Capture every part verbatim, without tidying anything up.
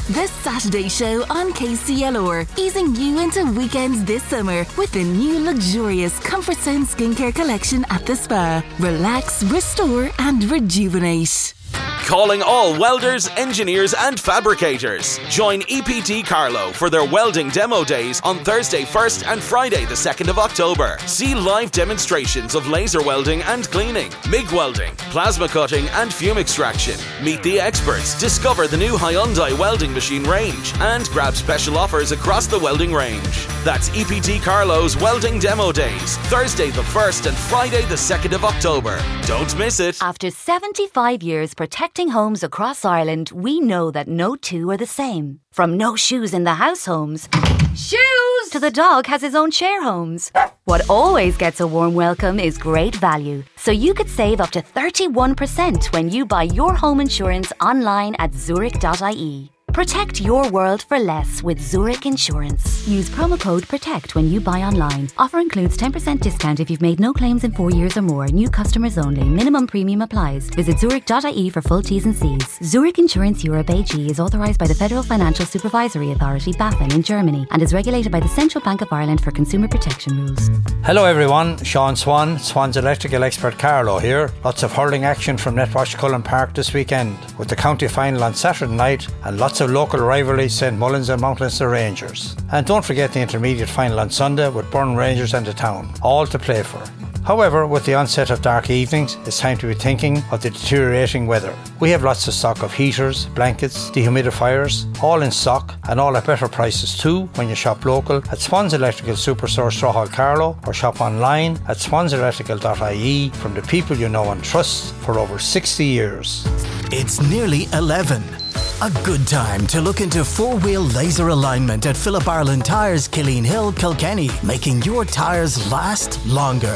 The Saturday Show on K C L R, easing you into weekends this summer with the new luxurious Comfort Sense skincare collection at the spa. Relax, restore and rejuvenate. Calling all welders, engineers and fabricators. Join E P T Carlow for their welding demo days on Thursday first and Friday the second of October. See live demonstrations of laser welding and cleaning, M I G welding, plasma cutting and fume extraction. Meet the experts, discover the new Hyundai welding machine range and grab special offers across the welding range. That's E P T Carlow's welding demo days, Thursday the first and Friday the second of October. Don't miss it. After seventy-five years protecting homes across Ireland, we know that no two are the same. From no shoes in the house homes, shoes, to the dog has his own share homes. What always gets a warm welcome is great value. So you could save up to thirty-one percent when you buy your home insurance online at zurich dot I E. Protect your world for less with Zurich Insurance. Use promo code PROTECT when you buy online. Offer includes ten percent discount if you've made no claims in four years or more. New customers only. Minimum premium applies. Visit zurich dot I E for full T's and C's. Zurich Insurance Europe A G is authorised by the Federal Financial Supervisory Authority, BaFin, in Germany and is regulated by the Central Bank of Ireland for consumer protection rules. Hello everyone, Sean Swan, Swan's electrical expert Carlo here. Lots of hurling action from Netwash Cullen Park this weekend with the county final on Saturday night and lots of local rivalries, Saint Mullins and Mount Leinster Rangers. And don't forget the intermediate final on Sunday with Burn Rangers and the Town, all to play for. However, with the onset of dark evenings, it's time to be thinking of the deteriorating weather. We have lots of stock of heaters, blankets, dehumidifiers, all in stock and all at better prices too when you shop local at Swans Electrical Superstore Strawhall Carlow or shop online at swans electrical dot I E from the people you know and trust for over sixty years. It's nearly eleven. A good time to look into four-wheel laser alignment at Philip Ireland Tyres, Killeen Hill, Kilkenny, making your tyres last longer.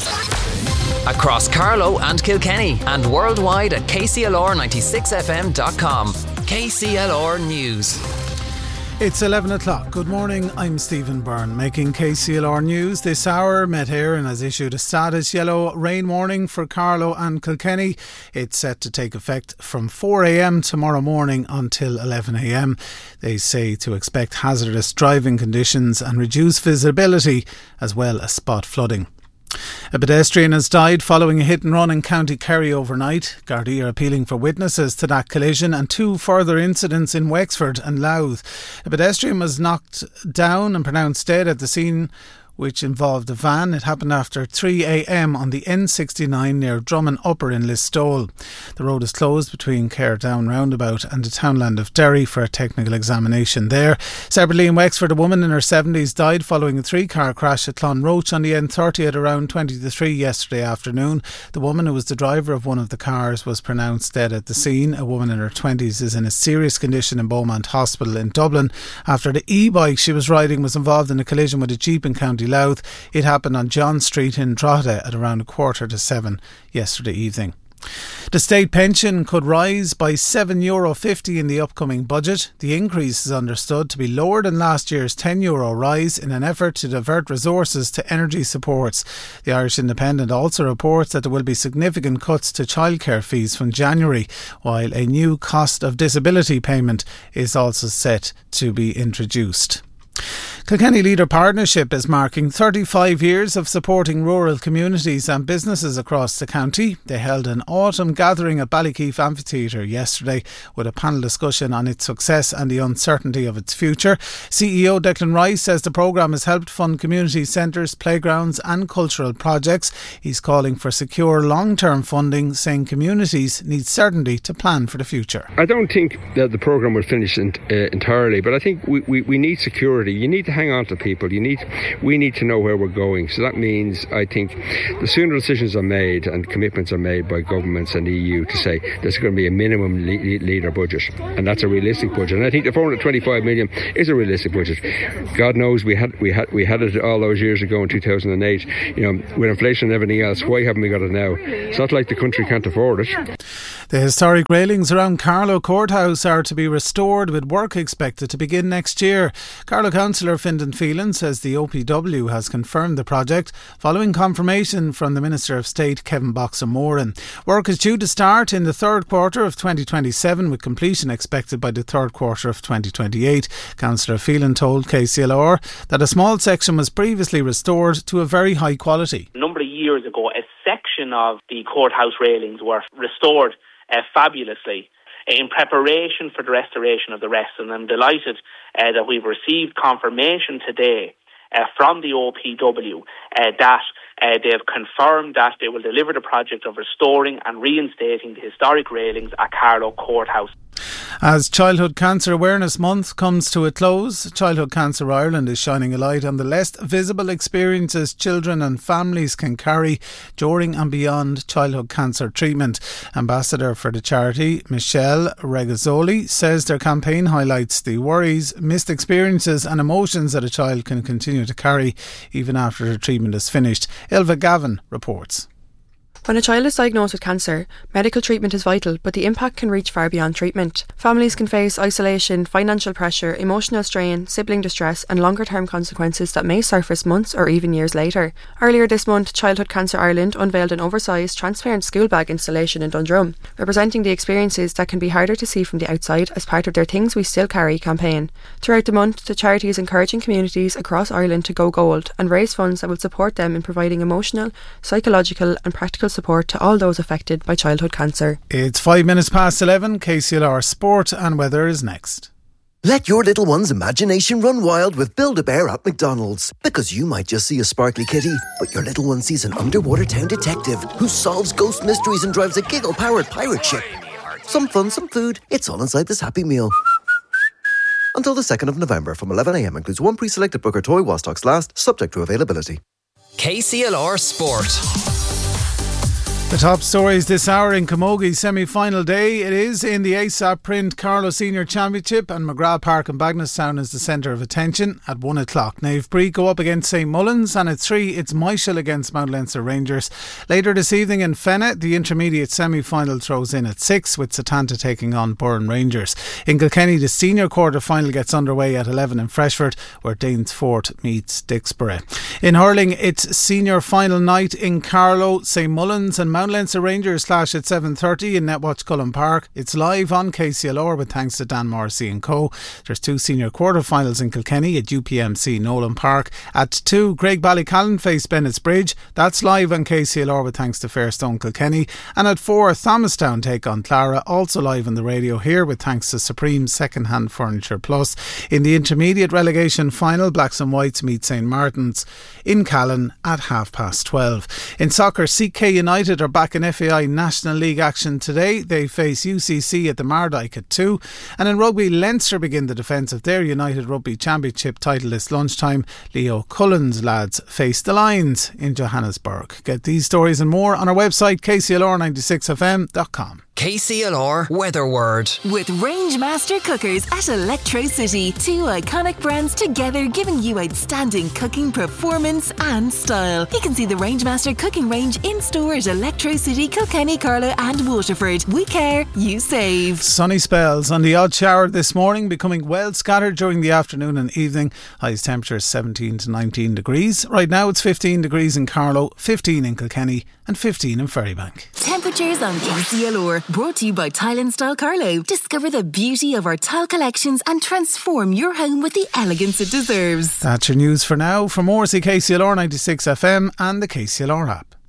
Across Carlow and Kilkenny and worldwide at K C L R ninety-six F M dot com. K C L R News. It's eleven o'clock. Good morning, I'm Stephen Byrne. Making K C L R News this hour, Met Éireann has issued a status yellow rain warning for Carlow and Kilkenny. It's set to take effect from four a m tomorrow morning until eleven a m. They say to expect hazardous driving conditions and reduced visibility as well as spot flooding. A pedestrian has died following a hit and run in County Kerry overnight. Gardaí are appealing for witnesses to that collision and two further incidents in Wexford and Louth. A pedestrian was knocked down and pronounced dead at the scene, which involved a van. It happened after three a m on the N sixty-nine near Drummond Upper in Listowel. The road is closed between Care Down roundabout and the townland of Derry for a technical examination there. Separately in Wexford, a woman in her seventies died following a three-car crash at Clonroach on the N thirty at around twenty to three yesterday afternoon. The woman, who was the driver of one of the cars, was pronounced dead at the scene. A woman in her twenties is in a serious condition in Beaumont Hospital in Dublin after the e-bike she was riding was involved in a collision with a Jeep in County Louth. It happened on John Street in Drogheda at around a quarter to seven yesterday evening. The state pension could rise by seven euro fifty in the upcoming budget. The increase is understood to be lower than last year's ten euro rise in an effort to divert resources to energy supports. The Irish Independent also reports that there will be significant cuts to childcare fees from January, while a new cost of disability payment is also set to be introduced. Kilkenny Leader Partnership is marking thirty-five years of supporting rural communities and businesses across the county. They held an autumn gathering at Ballykeefe Amphitheatre yesterday with a panel discussion on its success and the uncertainty of its future. C E O Declan Rice says the programme has helped fund community centres, playgrounds and cultural projects. He's calling for secure long-term funding, saying communities need certainty to plan for the future. I don't think that the programme will finish in, uh, entirely, but I think we, we, we need security. You need to hang on to people. You need, we need to know where we're going. So that means, I think, the sooner decisions are made and commitments are made by governments and E U to say there's going to be a minimum le- leader budget, and that's a realistic budget. And I think the four hundred twenty-five million is a realistic budget. God knows we had we had we had it all those years ago in two thousand eight. You know, with inflation and everything else, why haven't we got it now? It's not like the country can't afford it. The historic railings around Carlow Courthouse are to be restored, with work expected to begin next year. Carlow Councillor Fintan Phelan says the O P W has confirmed the project following confirmation from the Minister of State Kevin Boxer-Moran. Work is due to start in the third quarter of twenty twenty-seven, with completion expected by the third quarter of twenty twenty-eight. Councillor Phelan told K C L R that a small section was previously restored to a very high quality. A number of years ago, a section of the courthouse railings were restored uh, fabulously in preparation for the restoration of the rest. And I'm delighted uh, that we've received confirmation today uh, from the O P W uh, that uh, they have confirmed that they will deliver the project of restoring and reinstating the historic railings at Carlow Courthouse. As Childhood Cancer Awareness Month comes to a close, Childhood Cancer Ireland is shining a light on the less visible experiences children and families can carry during and beyond childhood cancer treatment. Ambassador for the charity, Michelle Regazzoli, says their campaign highlights the worries, missed experiences and emotions that a child can continue to carry even after the treatment is finished. Ilva Gavin reports. When a child is diagnosed with cancer, medical treatment is vital, but the impact can reach far beyond treatment. Families can face isolation, financial pressure, emotional strain, sibling distress and longer-term consequences that may surface months or even years later. Earlier this month, Childhood Cancer Ireland unveiled an oversized, transparent school bag installation in Dundrum, representing the experiences that can be harder to see from the outside as part of their Things We Still Carry campaign. Throughout the month, the charity is encouraging communities across Ireland to go gold and raise funds that will support them in providing emotional, psychological and practical support to all those affected by childhood cancer. It's five minutes past eleven. K C L R Sport and Weather is next. Let your little one's imagination run wild with Build-A-Bear at McDonald's. Because you might just see a sparkly kitty, but your little one sees an underwater town detective who solves ghost mysteries and drives a giggle-powered pirate ship. Some fun, some food. It's all inside this Happy Meal. Until the second of November from eleven a m includes one pre-selected Booker toy while stocks last, subject to availability. K C L R Sport. The top stories this hour in Camogie semi-final day. It is in the A S A P Print Carlow Senior Championship, and McGrath Park in Bagnestown is the centre of attention at one o'clock. Naomh Brí go up against Saint Mullins, and at three it's Michael against Mount Leinster Rangers. Later this evening in Fenagh, the intermediate semi-final throws in at six, with Setanta taking on Burren Rangers. In Kilkenny, the senior quarter-final gets underway at eleven in Freshford, where Danesfort meets Dixborough. In hurling, it's senior final night in Carlow. Saint Mullins and Mount Leinster Rangers clash at seven thirty in Netwatch Cullen Park. It's live on K C L R with thanks to Dan Morrissey and Co. There's two senior quarter-finals in Kilkenny at U P M C Nolan Park. At two, Craig Ballycallan face Bennett's Bridge. That's live on K C L R with thanks to Fairstone Kilkenny. And at four, Thomastown take on Clara, also live on the radio here with thanks to Supreme Second Hand Furniture Plus. In the intermediate relegation final, Blacks and Whites meet Saint Martin's in Callan at half past twelve. In soccer, C K United are back in F A I National League action today. They face U C C at the Mardyke at two. And in rugby, Leinster begin the defence of their United Rugby Championship title this lunchtime. Leo Cullen's lads face the Lions in Johannesburg. Get these stories and more on our website k c l r ninety-six f m dot com. K C L R Weather Word. With Rangemaster Cookers at Electro City, two iconic brands together giving you outstanding cooking performance and style. You can see the Rangemaster cooking range in store at Electro City, Kilkenny, Carlow and Waterford. We care, you save. Sunny spells on the odd shower this morning, becoming well scattered during the afternoon and evening. Highest temperature seventeen to nineteen degrees. Right now it's fifteen degrees in Carlow, fifteen in Kilkenny and fifteen in Ferrybank. Temperatures on K C L R. Brought to you by Tile and Style Carlow. Discover the beauty of our tile collections and transform your home with the elegance it deserves. That's your news for now. For more, see K C L R ninety-six F M and the K C L R app.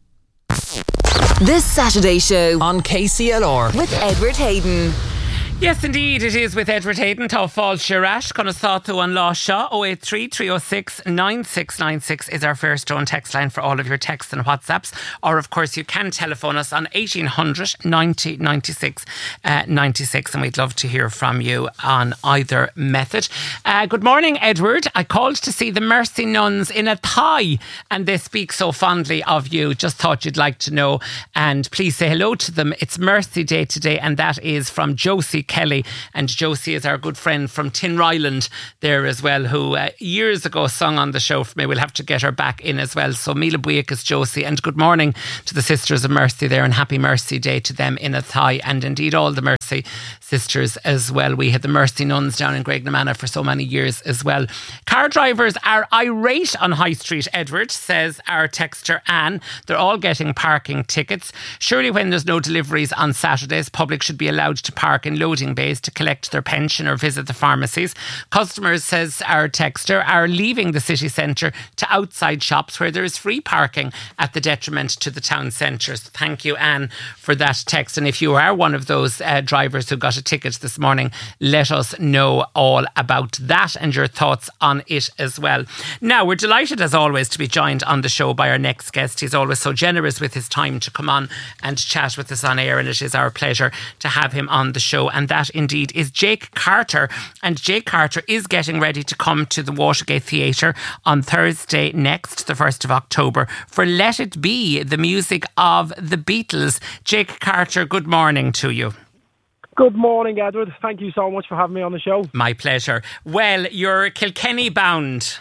This Saturday show on K C L R with Edward Hayden. Yes, indeed, it is with Edward Hayden, Tá Fáil Shirash, Conasáthu and Lá Shaw. oh eight three, three oh six, nine six nine six is our Fairstone text line for all of your texts and WhatsApps. Or, of course, you can telephone us on eighteen hundred ninety ninety-six uh, ninety-six, and we'd love to hear from you on either method. Uh, good morning, Edward. I called to see the Mercy Nuns in Athy, and they speak so fondly of you. Just thought you'd like to know, and please say hello to them. It's Mercy Day today, and that is from Josie Kelly. And Josie is our good friend from Tinryland there as well, who uh, years ago sung on the show for me. We'll have to get her back in as well. So Míle buíochas, Josie, and good morning to the Sisters of Mercy there, and happy Mercy Day to them in Athy, and indeed all the Mercy sisters as well. We had the Mercy nuns down in Graignamanagh for so many years as well. Car drivers are irate on High Street, Edward, says our texter Anne. They're all getting parking tickets. Surely when there's no deliveries on Saturdays, public should be allowed to park in loading bays to collect their pension or visit the pharmacies. Customers, says our texter, are leaving the city centre to outside shops where there is free parking at the detriment to the town centre. So thank you, Anne, for that text. And if you are one of those uh, drivers who got a ticket this morning, let us know all about that and your thoughts on it as well. Now, we're delighted as always to be joined on the show by our next guest. He's always so generous with his time to come on and chat with us on air, and it is our pleasure to have him on the show. And that indeed is Jake Carter. And Jake Carter is getting ready to come to the Watergate Theatre on Thursday next, the first of October, for Let It Be, the music of the Beatles. Jake Carter, good morning to you. Good morning, Edward. Thank you so much for having me on the show. My pleasure. Well, you're Kilkenny bound.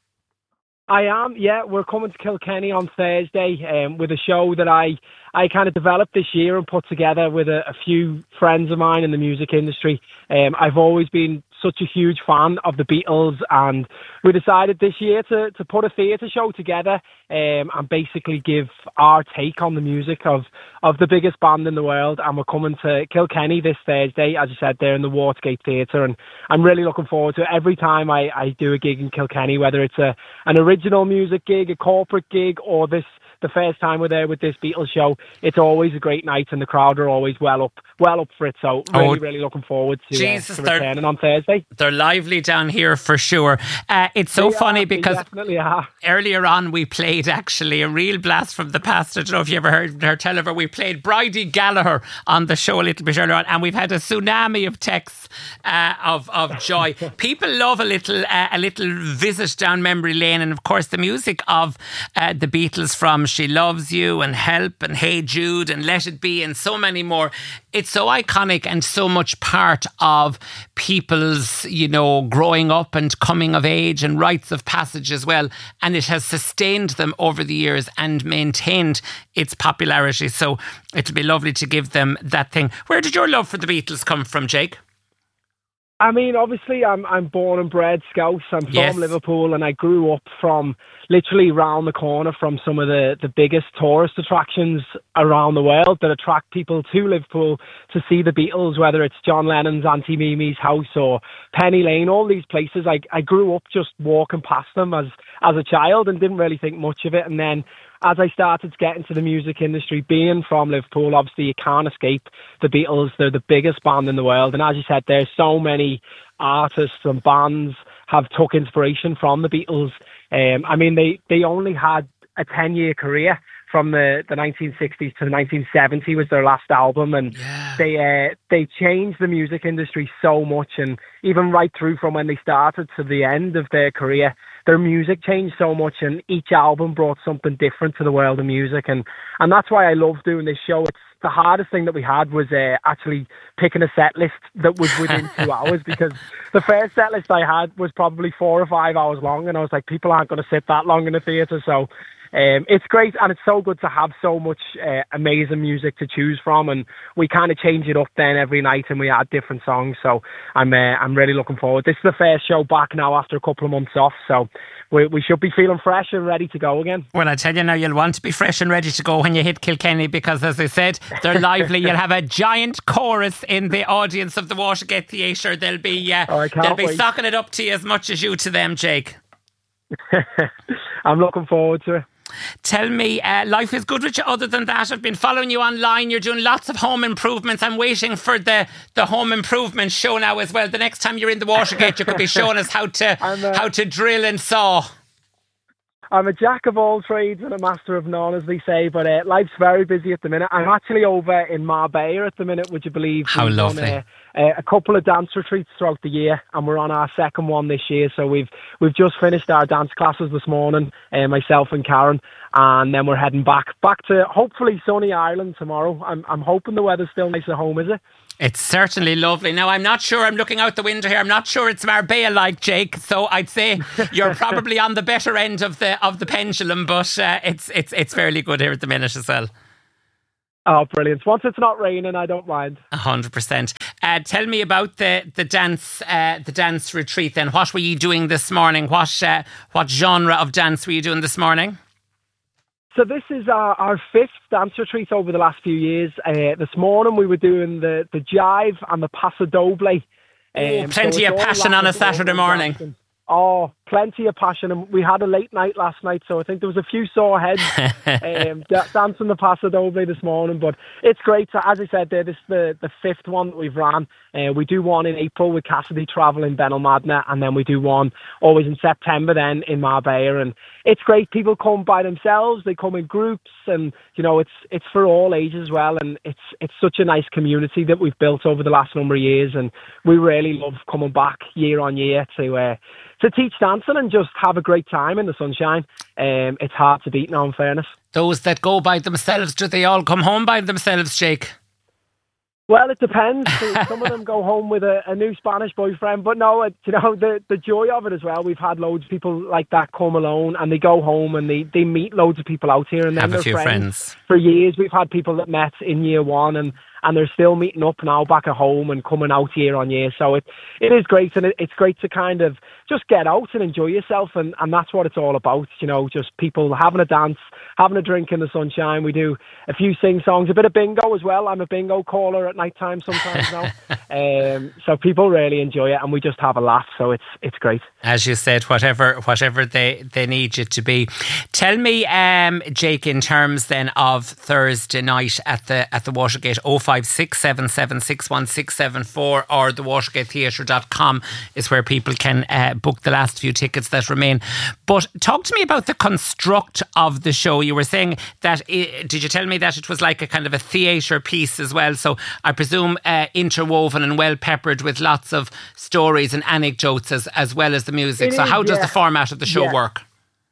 I am, yeah. We're coming to Kilkenny on Thursday um, with a show that I, I kind of developed this year and put together with a, a few friends of mine in the music industry. Um, I've always been such a huge fan of the Beatles, and we decided this year to, to put a theatre show together um, and basically give our take on the music of, of the biggest band in the world. And we're coming to Kilkenny this Thursday, as you said, there in the Watergate Theatre, and I'm really looking forward to it. Every time I, I do a gig in Kilkenny, whether it's a an original music gig, a corporate gig, or this the first time we're there with this Beatles show, it's always a great night and the crowd are always well up well up for it. So really, oh, really looking forward to, Jesus, uh, to returning on Thursday. They're lively down here for sure. Uh, it's so they funny are, because earlier on we played actually a real blast from the past. I don't know if you ever heard her tell of her. We played Bridie Gallagher on the show a little bit earlier on, and we've had a tsunami of texts uh, of, of joy. People love a little uh, a little visit down memory lane, and of course the music of uh, the Beatles, from She Loves You and Help and Hey Jude and Let It Be and so many more. It's so iconic and so much part of people's, you know, growing up and coming of age and rites of passage as well. And it has sustained them over the years and maintained its popularity. So it'll be lovely to give them that thing. Where did your love for the Beatles come from, Jake? I mean, obviously, I'm I'm born and bred Scouse. I'm from yes. Liverpool, and I grew up from literally round the corner from some of the, the biggest tourist attractions around the world that attract people to Liverpool to see the Beatles, whether it's John Lennon's Auntie Mimi's house or Penny Lane, all these places. I, I grew up just walking past them as, as a child and didn't really think much of it. And then as I started to get into the music industry, being from Liverpool, obviously you can't escape the Beatles. They're the biggest band in the world. And as you said, there's so many artists and bands have took inspiration from the Beatles. Um, I mean, they, they only had a ten-year career. From the, the nineteen sixties to the nineteen seventy was their last album, and yeah. they uh, they changed the music industry so much, and even right through from when they started to the end of their career, their music changed so much, and each album brought something different to the world of music, and, and that's why I love doing this show. It's the hardest thing that we had was uh, actually picking a set list that was within two hours, because the first set list I had was probably four or five hours long, and I was like, people aren't going to sit that long in a theatre, so Um, it's great, and it's so good to have so much uh, amazing music to choose from, and we kind of change it up then every night, and we add different songs. So I'm uh, I'm really looking forward. This is the first show back now after a couple of months off, so we we should be feeling fresh and ready to go again. Well, I tell you now, you'll want to be fresh and ready to go when you hit Kilkenny, because as I said, they're lively. You'll have a giant chorus in the audience of the Watergate Theatre. They'll be uh, oh, they'll be wait. socking it up to you as much as you to them, Jake. I'm looking forward to it. Tell me, uh, life is good with you other than that. I've been following you online. You're doing lots of home improvements. I'm waiting for the, the home improvement show now as well. The next time you're in the Watergate, you could be showing us how to uh, how to drill and saw. I'm a jack of all trades and a master of none, as they say, but uh, life's very busy at the minute. I'm actually over in Marbella at the minute, would you believe? How we've lovely. Done, uh, uh, a couple of dance retreats throughout the year, and we're on our second one this year. So we've we've just finished our dance classes this morning, uh, myself and Karen, and then we're heading back back to hopefully sunny Ireland tomorrow. I'm I'm hoping the weather's still nice at home, is it? It's certainly lovely. Now, I'm not sure, I'm looking out the window here, I'm not sure it's Marbella-like, Jake, so I'd say you're probably on the better end of the of the pendulum, but uh, it's it's it's fairly good here at the minute as well. Oh, brilliant. Once it's not raining, I don't mind. A hundred percent. Uh, tell me about the, the dance uh, the dance retreat then. What were you doing this morning? What uh, what genre of dance were you doing this morning? So this is our, our fifth dance retreat over the last few years. Uh, this morning we were doing the, the jive and the paso doble. Um, oh, plenty so of passion on a Saturday morning. Dancing. Oh, plenty of passion. And we had a late night last night, so I think there was a few sore heads um, dancing the paso doble this morning. But it's great. So as I said there, this is the, the fifth one that we've ran. Uh, we do one in April with Cassidy Travel in Benalmadena, and then we do one always in September then in Marbella. And it's great. People come by themselves. They come in groups, and you know it's it's for all ages as well. And it's it's such a nice community that we've built over the last number of years, and we really love coming back year on year to uh, to teach dancing and just have a great time in the sunshine. Um, it's hard to beat now, in fairness. Those that go by themselves, do they all come home by themselves, Jake? Well, it depends. Some of them go home with a, a new Spanish boyfriend, but no, it, you know, the, the joy of it as well. We've had loads of people like that come alone, and they go home and they, they meet loads of people out here, and then have they're a few friends. friends. For years, we've had people that met in year one, and, and they're still meeting up now back at home and coming out year on year. So it it is great, and it, it's great to kind of just get out and enjoy yourself, and, and that's what it's all about. You know, just people having a dance, having a drink in the sunshine. We do a few sing songs, a bit of bingo as well. I'm a bingo caller at night time sometimes now. Um, so people really enjoy it, and we just have a laugh. So it's it's great. As you said, whatever whatever they, they need you to be. Tell me, um, Jake, in terms then of Thursday night at the at the Watergate, oh five six seven seven six one six seven four or the watergate theatre dot com is where people can uh, book the last few tickets that remain. But talk to me about the construct of the show. You were saying that, it, did you tell me that it was like a kind of a theatre piece as well? So I presume uh, interwoven and well peppered with lots of stories and anecdotes as, as well as the music. It so is, how does yeah. the format of the show yeah. work?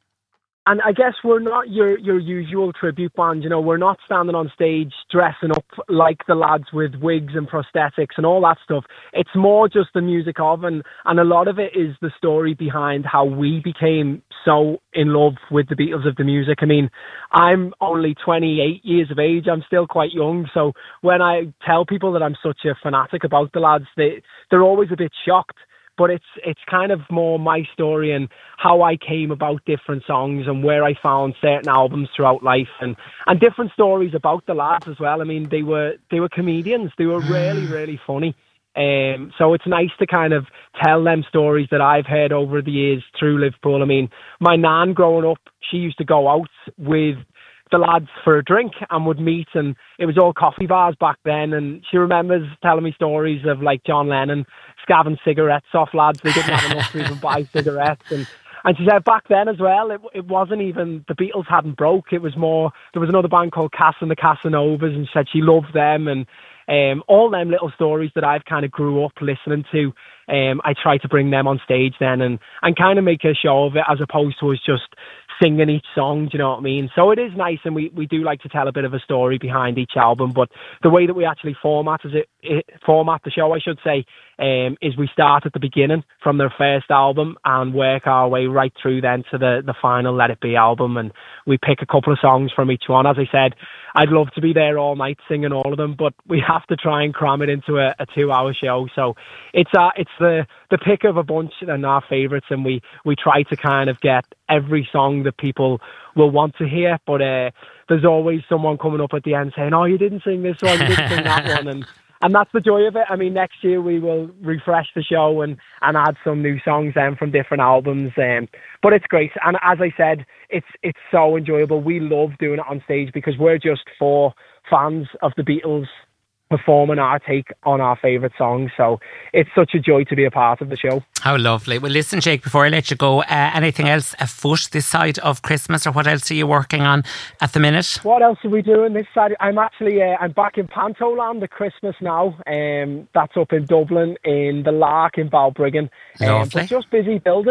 And I guess we're not your, your usual tribute band. You know, we're not standing on stage dressing up like the lads with wigs and prosthetics and all that stuff. It's more just the music of, and, and a lot of it is the story behind how we became so in love with the Beatles of the music. I mean, I'm only twenty-eight years of age. I'm still quite young. So when I tell people that I'm such a fanatic about the lads, they, they're always a bit shocked. But it's it's kind of more my story and how I came about different songs and where I found certain albums throughout life, and, and different stories about the lads as well. I mean, they were they were comedians. They were really, really funny. Um, so it's nice to kind of tell them stories that I've heard over the years through Liverpool. I mean, my nan growing up, she used to go out with the lads for a drink and would meet, and it was all coffee bars back then, and she remembers telling me stories of like John Lennon scavenging cigarettes off lads. They didn't have enough to even buy cigarettes, and and she said back then as well, it, it wasn't even, the Beatles hadn't broke, it was more, there was another band called Cass and the Casanovas, and she said she loved them, and um, all them little stories that I've kind of grew up listening to, um, I try to bring them on stage then, and, and kind of make a show of it, as opposed to us just singing each song, do you know what I mean? So it is nice, and we, we do like to tell a bit of a story behind each album, but the way that we actually format is it, it format the show, I should say, um, is we start at the beginning from their first album and work our way right through then to the, the final Let It Be album, and we pick a couple of songs from each one. As I said, I'd love to be there all night singing all of them, but we have to try and cram it into a, a two-hour show. So it's uh, it's the, the pick of a bunch and our favourites, and we, we try to kind of get every song that people will want to hear, but uh, there's always someone coming up at the end saying, oh, you didn't sing this one, you didn't sing that one, and and that's the joy of it. I mean, next year we will refresh the show and, and add some new songs then from different albums, um, but it's great, and as I said, it's it's so enjoyable. We love doing it on stage because we're just four fans of the Beatles performing our take on our favourite songs, so it's such a joy to be a part of the show. How lovely. Well, listen, Jake, before I let you go, uh, anything else afoot this side of Christmas, or what else are you working on at the minute? What else are we doing this side? I'm actually uh, I'm back in Pantoland at Christmas now. Um, that's up in Dublin in the Lark in Balbriggan. Um, but just busy building now.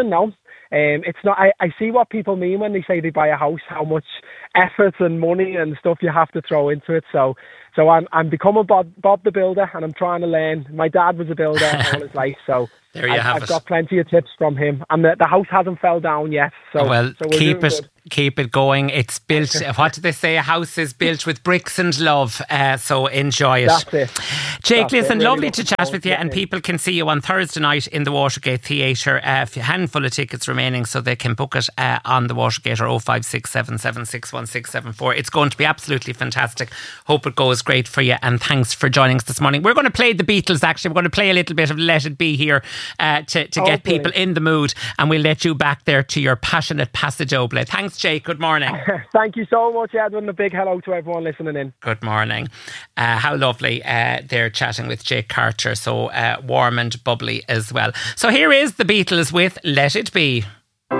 Um, it's not. I, I see what people mean when they say they buy a house, how much effort and money and stuff you have to throw into it. So, so I'm I'm becoming Bob, Bob the Builder, and I'm trying to learn. My dad was a builder all his life, so there you I've, have I've it. got plenty of tips from him, and the, the house hasn't fell down yet. So, well, so we're keep doing it. good. Keep it going. It's built, what did they say? A house is built with bricks and love. Uh, so enjoy it. That's it. Jake, That's listen, it. Really lovely to looking chat with you. And people can see you on Thursday night in the Watergate Theatre. Uh, a handful of tickets remaining, so they can book it uh, on the Watergate or oh five six seven seven six one six seven four. It's going to be absolutely fantastic. Hope it goes great for you. And thanks for joining us this morning. We're going to play the Beatles, actually. We're going to play a little bit of Let It Be here uh, to, to Oh, get brilliant. people in the mood. And we'll let you back there to your passionate Passage Oble. Thanks, Jake. Good morning. Thank you so much, Edwin. And a big hello to everyone listening in. Good morning. Uh, how lovely. Uh, they're chatting with Jake Carter, so uh, warm and bubbly as well. So here is the Beatles with Let It Be.